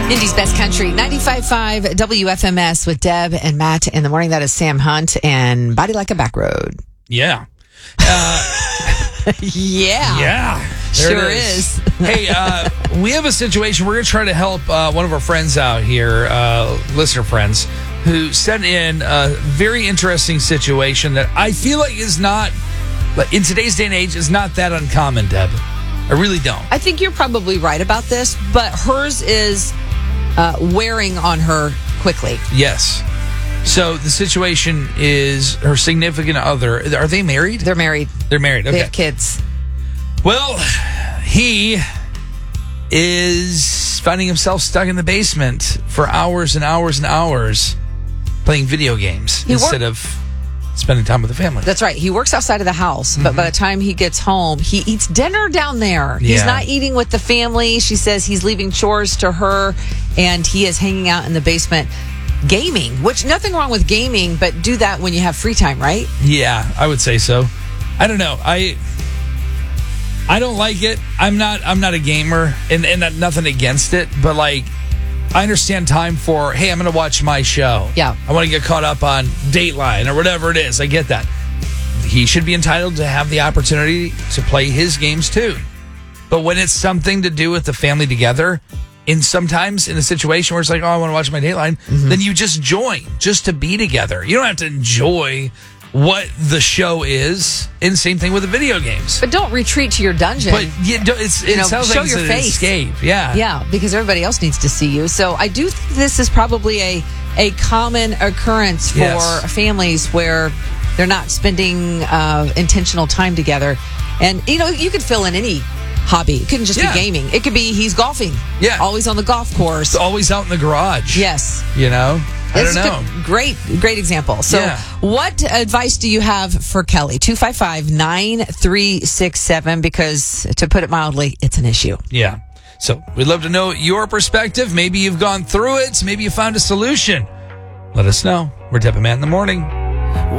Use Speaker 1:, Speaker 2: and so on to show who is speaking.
Speaker 1: Indy's Best Country, 95.5 WFMS with Deb and Matt in the morning. That is Sam Hunt and Body Like a Back Road.
Speaker 2: Yeah.
Speaker 1: Yeah.
Speaker 2: There
Speaker 1: Sure
Speaker 2: it
Speaker 1: is.
Speaker 2: Hey, we have a situation. We're going to try to help one of our friends out here, listener friends, who sent in a very interesting situation that I feel like is not, in today's day and age, is not that uncommon, Deb. I really don't.
Speaker 1: I think you're probably right about this, but hers is wearing on her quickly.
Speaker 2: Yes. So the situation is her significant other. Are they married?
Speaker 1: They're married.
Speaker 2: They're married. Okay.
Speaker 1: They have kids.
Speaker 2: Well, he is finding himself stuck in the basement for hours and hours and hours playing video games instead of spending time with the family.
Speaker 1: That's right. He works outside of the house, but by the time he gets home, he eats dinner down there.
Speaker 2: Yeah.
Speaker 1: He's not eating with the family. She says he's leaving chores to her, and he is hanging out in the basement gaming, which nothing wrong with gaming, but do that when you have free time, right?
Speaker 2: Yeah, I would say so. I don't know. I don't like it. I'm not a gamer, and nothing against it, but like, I understand time for, hey, I'm going to watch my show.
Speaker 1: Yeah.
Speaker 2: I want to get caught up on Dateline or whatever it is. I get that. He should be entitled to have the opportunity to play his games too. But when it's something to do with the family together, sometimes in a situation where it's like, oh, I want to watch my Dateline, then you just join just to be together. You don't have to enjoy what the show is, and same thing with the video games.
Speaker 1: But don't retreat to your dungeon.
Speaker 2: But it sounds
Speaker 1: show
Speaker 2: like
Speaker 1: your
Speaker 2: it's an
Speaker 1: face.
Speaker 2: escape. Yeah.
Speaker 1: Yeah, because everybody else needs to see you. So I do think this is probably a common occurrence for families where they're not spending intentional time together. And, you could fill in any hobby. It couldn't just be gaming. It could be he's golfing.
Speaker 2: Yeah.
Speaker 1: Always on the golf course.
Speaker 2: It's always out in the garage.
Speaker 1: Yes.
Speaker 2: I don't know.
Speaker 1: Great example. So what advice do you have for Kelly? 255-9367, because to put it mildly, it's an issue.
Speaker 2: Yeah. So we'd love to know your perspective. Maybe you've gone through it. Maybe you found a solution. Let us know. We're Deb and Matt in the morning.